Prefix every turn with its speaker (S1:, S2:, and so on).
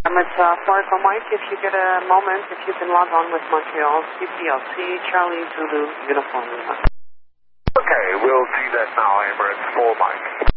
S1: It's Flight for Mike. If you get a moment, if you can log on with Montreal, CPLC, Charlie Zulu, Uniform Lima.
S2: Okay, we'll see that now, Emirates for Mike.